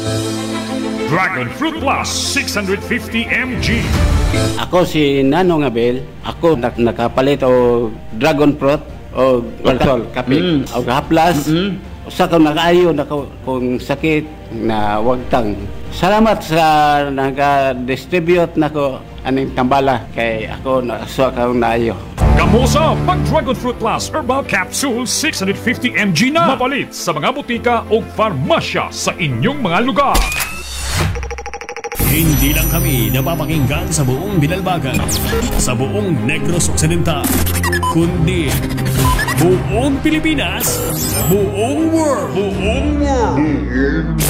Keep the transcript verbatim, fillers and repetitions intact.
Dragon Fruit Plus six hundred fifty milligrams. Ako si Nanong Abel. Ako nak nakapalit o dragon fruit o galsol, kape. Mm. O haplas. Mm. Sa kung nakaayo na ko- kung sakit na wagtang. Salamat sa nag-distribute na ko aning tambala kay ako nakasuwa ka naayo. Gamosa pag Dragon Fruit Plus Herbal Capsule six hundred fifty milligrams na mapalit sa mga butika o farmasya sa inyong mga lugar. Hindi lang kami napapakinggan sa buong Binalbagan, sa buong Negros Occidental, kundi buong Pilipinas, buong world, buong world.